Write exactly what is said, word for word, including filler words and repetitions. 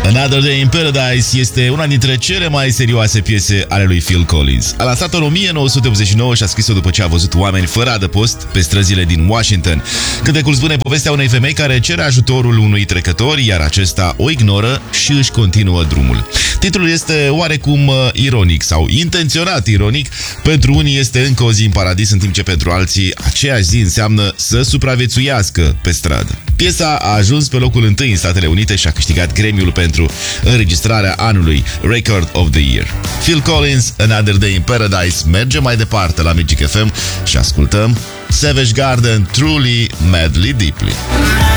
Another Day in Paradise este una dintre cele mai serioase piese ale lui Phil Collins. A lansat-o în o mie nouă sute optzeci și nouă și a scris-o după ce a văzut oameni fără adăpost pe străzile din Washington. Cântecul spune povestea unei femei care cere ajutorul unui trecător, iar acesta o ignoră și își continuă drumul. Titlul este oarecum ironic sau intenționat ironic. Pentru unii este încă o zi în paradis, în timp ce pentru alții aceeași zi înseamnă să supraviețuiască pe stradă. Piesa a ajuns pe locul întâi în Statele Unite și a câștigat Grammy-ul pentru înregistrarea anului, Record of the Year. Phil Collins, Another Day in Paradise, merge mai departe la Magic F M și ascultăm Savage Garden, Truly, Madly, Deeply.